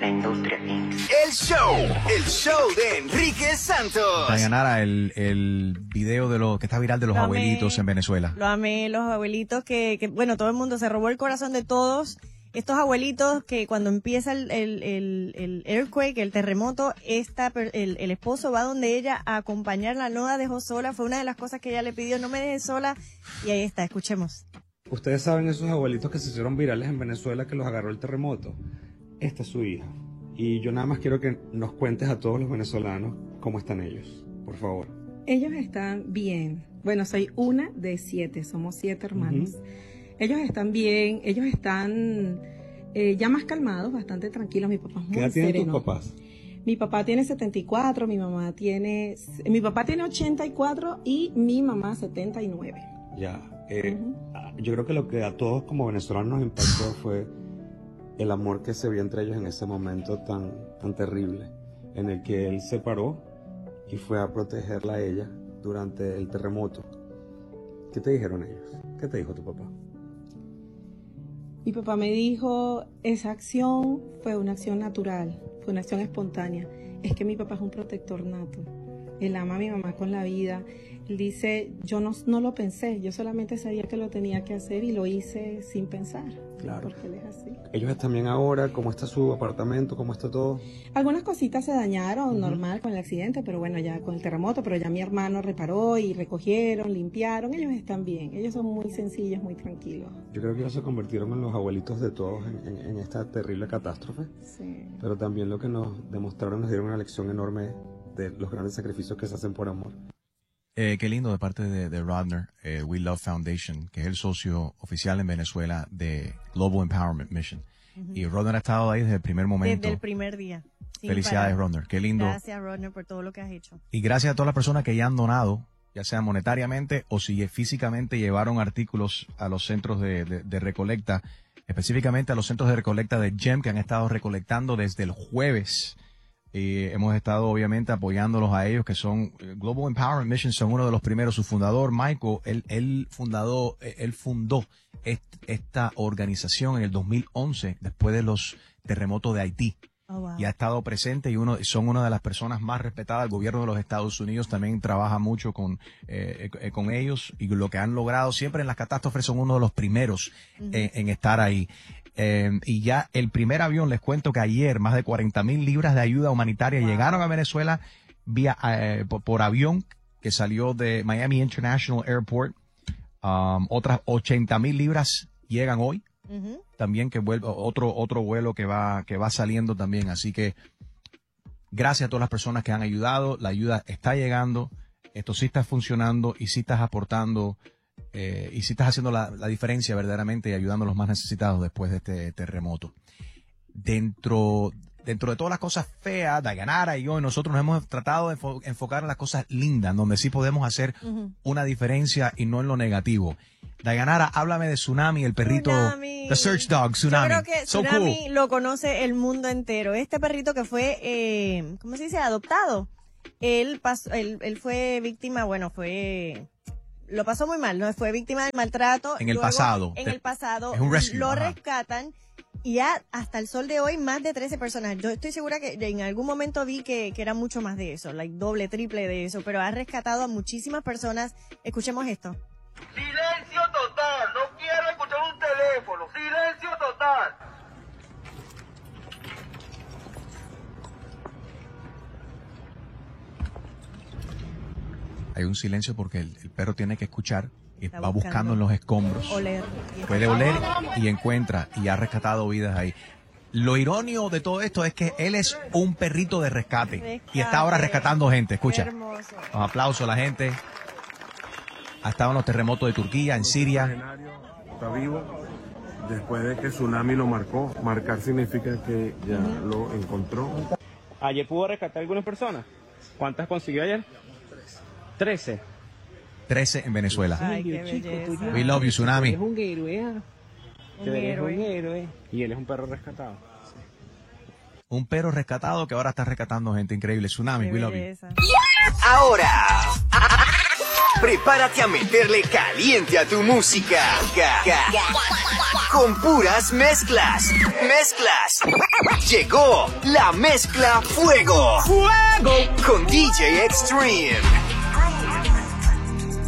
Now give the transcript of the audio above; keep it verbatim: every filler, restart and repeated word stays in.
La Industria incorporated. El show, el show de Enrique Santos. Dayanara, el, el video de lo que está viral de los Lo abuelitos amé, en Venezuela. Lo amé, los abuelitos que, que, bueno, todo el mundo se robó el corazón de todos. Estos abuelitos que cuando empieza el, el, el, el earthquake, el terremoto, esta, el, el esposo va donde ella a acompañarla, no la dejó sola, fue una de las cosas que ella le pidió, no me dejes sola, y ahí está, escuchemos. Ustedes saben esos abuelitos que se hicieron virales en Venezuela que los agarró el terremoto. Esta es su hija. Y yo nada más quiero que nos cuentes a todos los venezolanos cómo están ellos, por favor. Ellos están bien. Bueno, soy una de siete, somos siete hermanos. Uh-huh. Ellos están bien, ellos están eh, ya más calmados, bastante tranquilos. Mi papá es muy ¿Qué edad tienen sereno. tus papás? Mi papá tiene setenta y cuatro, mi mamá tiene... Mi papá tiene ochenta y cuatro y mi mamá setenta y nueve. Ya. Eh, Uh-huh. Yo creo que lo que a todos como venezolanos nos impactó fue el amor que se vio entre ellos en ese momento tan, tan terrible, en el que él se paró y fue a protegerla a ella durante el terremoto. ¿Qué te dijeron ellos? ¿Qué te dijo tu papá? Mi papá me dijo, esa acción fue una acción natural, fue una acción espontánea. Es que mi papá es un protector nato. Él ama a mi mamá con la vida. Él dice, yo no, no lo pensé, yo solamente sabía que lo tenía que hacer y lo hice sin pensar. Claro. Porque él es así. ¿Ellos están bien ahora? ¿Cómo está su apartamento? ¿Cómo está todo? Algunas cositas se dañaron, Uh-huh. normal con el accidente, pero bueno, ya con el terremoto, pero ya mi hermano reparó y recogieron, limpiaron. Ellos están bien, ellos son muy sencillos, muy tranquilos. Yo creo que ellos se convirtieron en los abuelitos de todos en, en, en esta terrible catástrofe. Sí. Pero también lo que nos demostraron, nos dieron una lección enorme de los grandes sacrificios que se hacen por amor. Eh, qué lindo de parte de, de Rodner, eh, We Love Foundation, que es el socio oficial en Venezuela de Global Empowerment Mission. Uh-huh. Y Rodner ha estado ahí desde el primer momento. Desde el primer día. Felicidades, Rodner. Qué lindo. Gracias, Rodner, por todo lo que has hecho. Y gracias a todas las personas que ya han donado, ya sea monetariamente o si físicamente llevaron artículos a los centros de, de, de recolecta, específicamente a los centros de recolecta de GEM, que han estado recolectando desde el jueves. Y hemos estado obviamente apoyándolos a ellos, que son Global Empowerment Mission, son uno de los primeros. Su fundador, Michael, él, él fundadó, él fundó est, esta organización en el dos mil once, después de los terremotos de Haití. Oh, wow. Y ha estado presente y uno, son una de las personas más respetadas. El gobierno de los Estados Unidos también trabaja mucho con, eh, eh, con ellos, y lo que han logrado siempre en las catástrofes son uno de los primeros uh-huh. en, en estar ahí. Eh, y ya el primer avión, les cuento que ayer más de cuarenta mil libras de ayuda humanitaria wow. llegaron a Venezuela vía eh, por, por avión, que salió de Miami International Airport. Um, otras ochenta mil libras llegan hoy. Uh-huh. También que vuelve otro otro vuelo que va que va saliendo también. Así que gracias a todas las personas que han ayudado. La ayuda está llegando. Esto sí está funcionando y sí estás aportando. Eh, y si estás haciendo la, la diferencia verdaderamente y ayudando a los más necesitados después de este terremoto. Dentro, dentro de todas las cosas feas, Dayanara y yo, nosotros nos hemos tratado de enfo- enfocar en las cosas lindas, donde sí podemos hacer uh-huh. una diferencia y no en lo negativo. Dayanara, háblame de Tsunami, el perrito, Tsunami. The Search Dog, Tsunami. Yo creo que so Tsunami cool. lo conoce el mundo entero. Este perrito que fue, eh, ¿cómo se dice? Adoptado. Él, pasó, él, él fue víctima, bueno, fue... Lo pasó muy mal, ¿no? Fue víctima del maltrato. En el Luego, pasado. En el pasado. Es un rescue, lo ajá. rescatan y ya hasta el sol de hoy más de trece personas. Yo estoy segura que en algún momento vi que, que era mucho más de eso, like doble, triple de eso, pero ha rescatado a muchísimas personas. Escuchemos esto. Silencio total, no quiero escuchar un teléfono, silencio total. Hay un silencio porque el, el perro tiene que escuchar y Está va buscando. buscando en los escombros. Oler. Puede oler y encuentra y ha rescatado vidas ahí. Lo irónico de todo esto es que él es un perrito de rescate, rescate. y está ahora rescatando gente. Escucha. Qué hermoso. Un aplauso a la gente. Ha estado en los terremotos de Turquía, en Siria. Está vivo después de que Tsunami lo marcó. Marcar significa que ya uh-huh. lo encontró. ¿Ayer pudo rescatar a algunas personas? ¿Cuántas consiguió ayer? Trece. Trece en Venezuela. Ay, qué belleza. We love you, Tsunami. Es un héroe. Un héroe. un héroe. Y él es un perro rescatado. Sí. Un perro rescatado que ahora está rescatando gente increíble. Tsunami, qué we belleza. love you. Ahora, Prepárate a meterle caliente a tu música. Con puras mezclas. Mezclas. Llegó la mezcla Fuego. Fuego. Con D J Extreme.